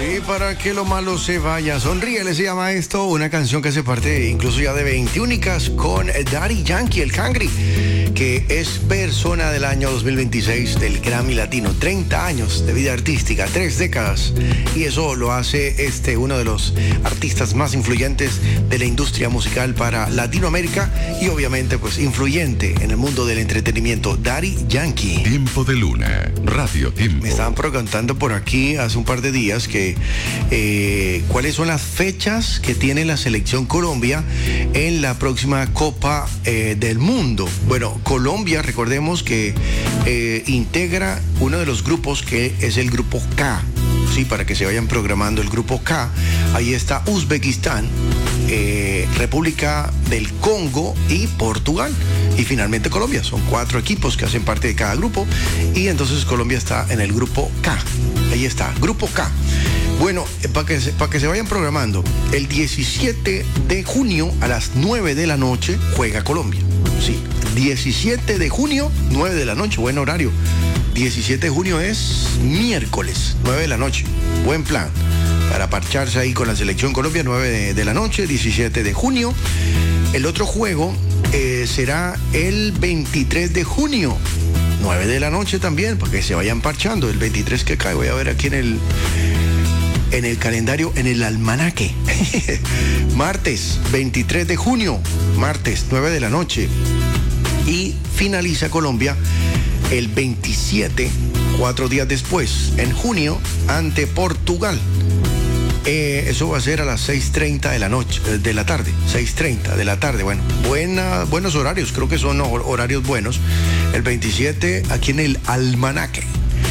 Y para que lo malo se vaya, sonríe, se llama esto, una canción que hace parte incluso ya de 20 únicas con Daddy Yankee, el Cangri, que es persona del año 2026 del Grammy Latino. 30 años de vida artística, 3 décadas, y eso lo hace uno de los artistas más influyentes de la industria musical para Latinoamérica y obviamente pues influyente en el mundo del entretenimiento, Daddy Yankee. Tiempo de Luna, Radio Tiempo. Me estaban preguntando por aquí hace un par de días que cuáles son las fechas que tiene la selección Colombia en la próxima Copa del Mundo. Bueno, Colombia, recordemos que integra uno de los grupos que es el grupo K. Sí, para que se vayan programando el grupo K. Ahí está Uzbekistán, República del Congo y Portugal. Y finalmente Colombia. Son 4 equipos que hacen parte de cada grupo. Y entonces Colombia está en el grupo K. Ahí está, grupo K. Bueno, para que se vayan programando, el 17 de junio a las 9 de la noche juega Colombia. Sí, 17 de junio, 9 de la noche, buen horario. 17 de junio es miércoles, 9 de la noche. Buen plan para parcharse ahí con la selección Colombia, 9 de la noche, 17 de junio. El otro juego será el 23 de junio, 9 de la noche también, para que se vayan parchando. El 23 que cae, voy a ver aquí en el calendario, en el almanaque. Martes, 23 de junio, martes, 9 de la noche. Y finaliza Colombia el 27, 4 días después, en junio, ante Portugal. Eso va a ser a las 6:30 de la noche, de la tarde, 6:30 de la tarde. Bueno, buenos horarios, creo que son horarios buenos. El 27 aquí en el almanaque.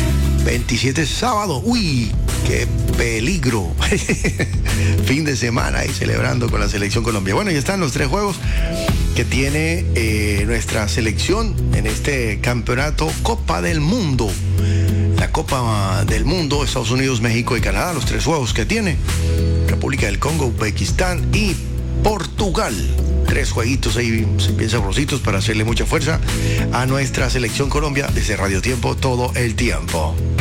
27 sábado, uy, qué peligro. Fin de semana ahí celebrando con la selección Colombia. Bueno, ya están los 3 juegos que tiene nuestra selección en este campeonato Copa del Mundo. La Copa del Mundo, Estados Unidos, México y Canadá, los 3 juegos que tiene. República del Congo, Uzbekistán y Portugal. 3 jueguitos ahí bien sabrositos para hacerle mucha fuerza a nuestra selección Colombia desde Radio Tiempo todo el tiempo.